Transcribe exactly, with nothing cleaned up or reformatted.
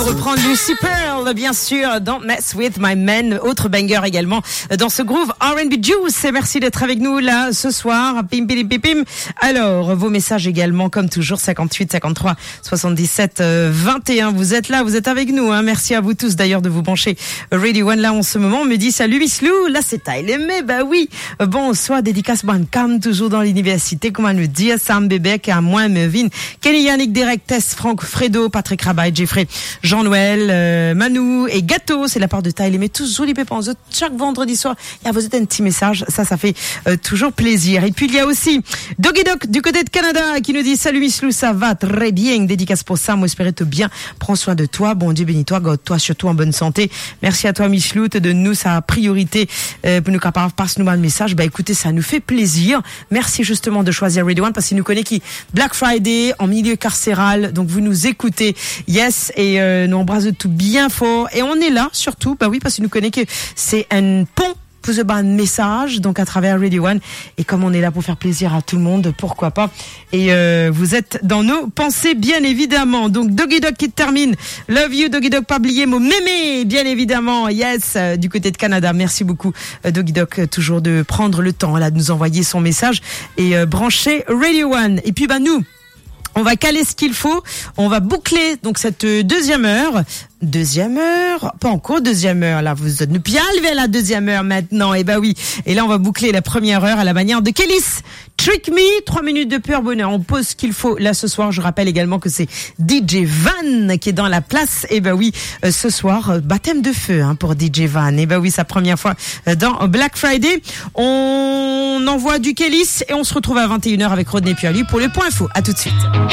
pour reprendre Lucy Pearl, bien sûr, Don't Mess With My Men, autre banger également dans ce groove R and B Juice. Et merci d'être avec nous là ce soir. Pim, pim, pim, pim. Alors, vos messages également, comme toujours, cinquante-huit, cinquante-trois, soixante-dix-sept, vingt et un. Vous êtes là, vous êtes avec nous. Hein. Merci à vous tous d'ailleurs de vous brancher Radio One là en ce moment. On me dit salut Miss Lou, là c'est Tyler Aimé, bah oui. Bonsoir, dédicace Bancam, toujours dans l'université. Comment nous dire, Sam Bébek, à moi, Mevin, Kenny Yannick, Derek, Tess, Franck, Fredo, Patrick Rabat, Jeffrey, Jean-Noël, euh, Manu et Gâteau, c'est la part de Tyler Aimé. Toujours les pépins, chaque vendredi soir, il y a vous êtes un petit message, ça, ça fait euh, toujours plaisir. Et puis il y a aussi Doggy Doc du côté de Canada qui nous dit salut Miss Lou, ça va très bien, dédicace pour ça, moi espérer te bien, prends soin de toi, bon Dieu bénis toi, garde-toi surtout en bonne santé. Merci à toi Miss Lou, de nous sa priorité euh, pour nous capables passe nous un message. Bah écoutez, ça nous fait plaisir. Merci justement de choisir Radio One parce qu'il nous connaît qui Black Friday en milieu carcéral, donc vous nous écoutez, yes, et euh, nous embrasse tout bien fort et on est là surtout, bah oui, parce qu'il nous connaît que c'est un pont pour ce ban message, donc à travers Radio One. Et comme on est là pour faire plaisir à tout le monde, pourquoi pas. Et euh, vous êtes dans nos pensées, bien évidemment. Donc Doggy Dog qui termine. Love you, Doggy Dog, pas oublier mon mémé, bien évidemment. Yes, euh, du côté de Canada. Merci beaucoup, euh, Doggy Dog, euh, toujours de prendre le temps là de nous envoyer son message et euh, brancher Radio One. Et puis bah nous, on va caler ce qu'il faut. On va boucler donc cette deuxième heure. Deuxième heure, pas encore deuxième heure. Là, vous êtes bien levé à la deuxième heure maintenant. Et bah oui. Et là, on va boucler la première heure à la manière de Kélis. Trick Me, trois minutes de pur bonheur. On pose ce qu'il faut. Là, ce soir, je rappelle également que c'est D J Van qui est dans la place. Et bah oui, euh, ce soir, euh, baptême de feu hein, pour D J Van. Et bah oui, sa première fois euh, dans Black Friday. On envoie du Kélis et on se retrouve à vingt et une heures avec Rodney Pierre pour le point info. À tout de suite.